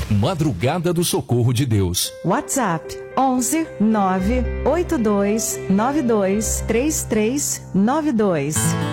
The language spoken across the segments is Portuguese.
Madrugada do Socorro de Deus. WhatsApp 11 982 92 3392.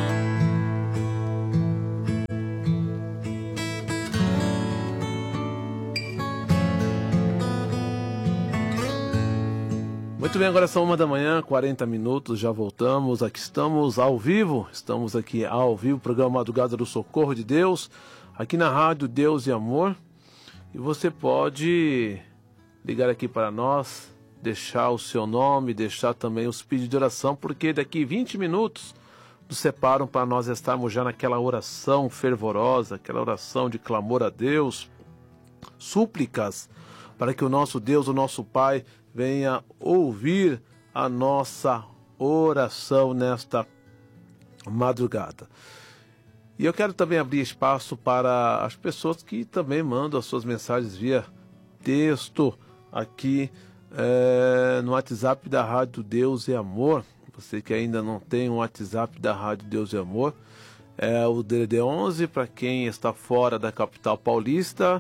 Muito bem, agora são 1 da manhã, 40 minutos, já voltamos. Aqui estamos ao vivo, programa Madrugada do Socorro de Deus, aqui na Rádio Deus e Amor. E você pode ligar aqui para nós, deixar o seu nome, deixar também os pedidos de oração, porque daqui 20 minutos nos separam para nós estarmos já naquela oração fervorosa, aquela oração de clamor a Deus, súplicas, para que o nosso Deus, o nosso Pai, venha ouvir a nossa oração nesta madrugada. E eu quero também abrir espaço para as pessoas que também mandam as suas mensagens via texto aqui no WhatsApp da Rádio Deus e Amor. Você que ainda não tem um WhatsApp da Rádio Deus e Amor, é o DDD 11 para quem está fora da capital paulista,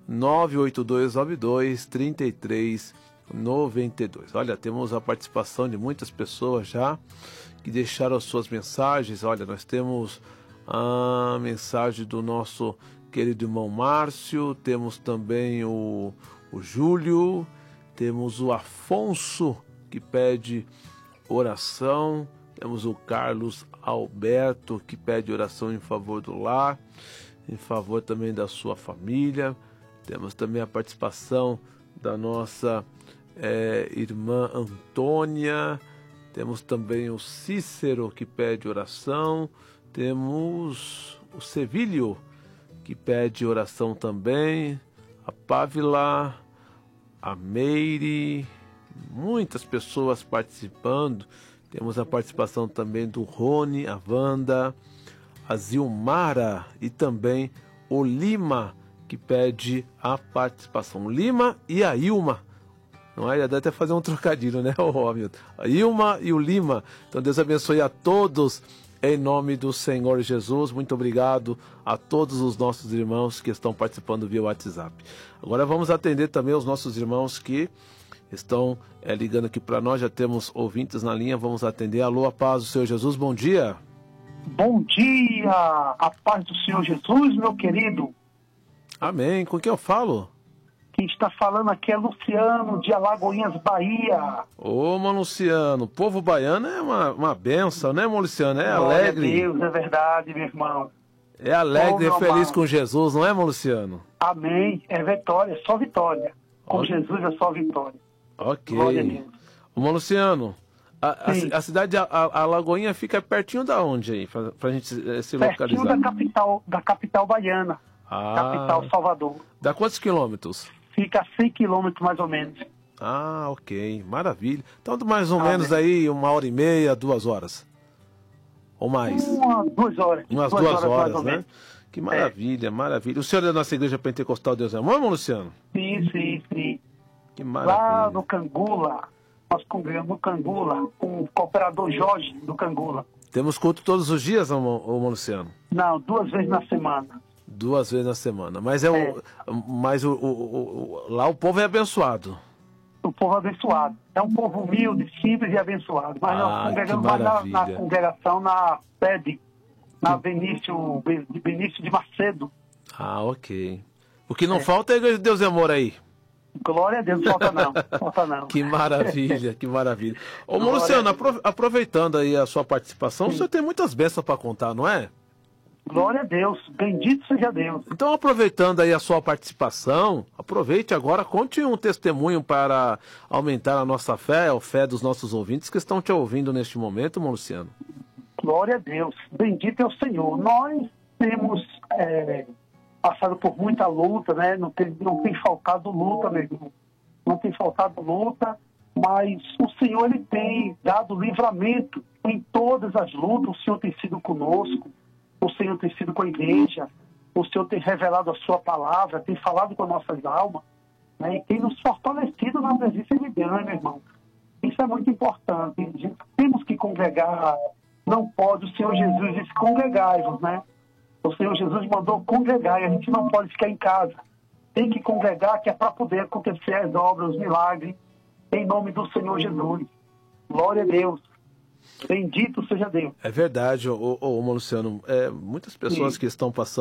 98292-3392. Olha, temos a participação de muitas pessoas já que deixaram as suas mensagens. Olha, nós temos a mensagem do nosso querido irmão Márcio, temos também o Júlio, temos o Afonso que pede oração, temos o Carlos Alberto que pede oração em favor do lar, em favor também da sua família. Temos também a participação da nossa irmã Antônia, temos também o Cícero que pede oração, temos o Sevilho que pede oração também, a Pávila, a Meire, muitas pessoas participando. Temos a participação também do Rony, a Wanda, a Zilmara e também o Lima que pede a participação. Lima e a Ilma, não é? Já deve até fazer um trocadilho, né, Hamilton? A Ilma e o Lima. Então Deus abençoe a todos em nome do Senhor Jesus. Muito obrigado a todos os nossos irmãos que estão participando via WhatsApp. Agora vamos atender também os nossos irmãos que estão ligando aqui para nós. Já temos ouvintes na linha, vamos atender. Alô, a paz do Senhor Jesus, bom dia. Bom dia, a paz do Senhor Jesus, meu querido. Amém. Com quem eu falo? Quem está falando aqui é Luciano, de Alagoinhas, Bahia. Ô, irmão Luciano, o povo baiano é uma benção, né, irmão Luciano? É Glória alegre. a Deus, é verdade, meu irmão. É alegre e feliz amado. com Jesus, não é, irmão Luciano? Amém. É vitória, só vitória. Com Jesus é só vitória. Ok. Glória a Deus. Irmão Luciano, a cidade de Alagoinha fica pertinho da onde aí, pra gente se localizar? Pertinho da capital baiana, capital Salvador. Dá quantos quilômetros? Fica a 100 quilômetros mais ou menos. Ah, ok, maravilha. Então mais ou menos aí 1h30, 2 horas. Ou mais? 2 horas. Umas 2 horas, né? Que maravilha, maravilha. O senhor é da nossa igreja pentecostal Deus é Amor, irmão Luciano? Sim. Que maravilha. Lá no Cangula, nós congregamos no Cangula, com o cooperador Jorge do Cangula. Temos culto todos os dias, irmão Luciano? Não, 2 vezes na semana. 2 vezes na semana. Mas lá o povo é abençoado. O povo abençoado. É um povo humilde, simples e abençoado. Mas nós congregamos mais na congregação, na sede, na Benício de Macedo. Ah, ok. O que não falta é a igreja de Deus e Amor aí. Glória a Deus, não falta não. Que maravilha, que maravilha. Ô, Luciano, aproveitando aí a sua participação, o senhor tem muitas bênçãos para contar, não é? Glória a Deus, bendito seja Deus. Então, aproveitando aí a sua participação, aproveite agora, conte um testemunho para aumentar a nossa fé, a fé dos nossos ouvintes que estão te ouvindo neste momento, irmão Luciano. Glória a Deus, bendito é o Senhor. Nós temos passado por muita luta, né? Não tem faltado luta, meu irmão. Não tem faltado luta, mas o Senhor, Ele tem dado livramento em todas as lutas. O Senhor tem sido conosco. O Senhor tem sido com a igreja, o Senhor tem revelado a sua palavra, tem falado com nossas almas, né, e tem nos fortalecido na presença de Deus, né, meu irmão? Isso é muito importante. Temos que congregar, não pode. O Senhor Jesus disse congregai-vos, né? O Senhor Jesus mandou congregar e a gente não pode ficar em casa. tem que congregar, que é para poder acontecer as obras, os milagres, em nome do Senhor Jesus. Glória a Deus. Bendito seja Deus. É verdade, ô Luciano. Muitas pessoas Sim. que estão passando